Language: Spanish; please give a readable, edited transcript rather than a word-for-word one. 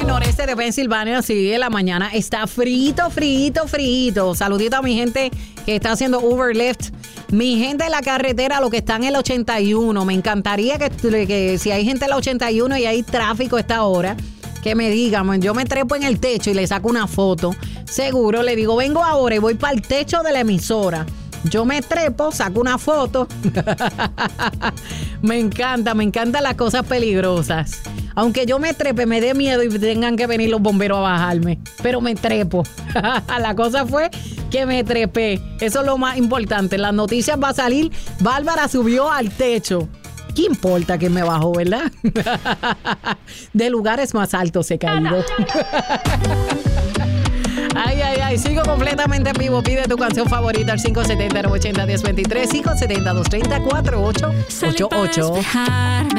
el noreste de Pensilvania, sí, en la mañana está frito. Saludito a mi gente que está haciendo Uber Lyft. Mi gente en la carretera, lo que está en el 81. Me encantaría que si hay gente en la 81 y hay tráfico a esta hora, que me digan, yo me trepo en el techo y le saco una foto. Seguro, le digo, vengo ahora y voy para el techo de la emisora. Yo me trepo, saco una foto. Me encantan las cosas peligrosas. Aunque yo me trepe, me dé miedo y tengan que venir los bomberos a bajarme. Pero me trepo. La cosa fue que me trepé. Eso es lo más importante. En las noticias va a salir, Bárbara subió al techo. ¿Qué importa que me bajó, verdad? De lugares más altos he caído. Ay, sigo completamente vivo. Pide tu canción favorita al 570-980-1023, 570-230-4888.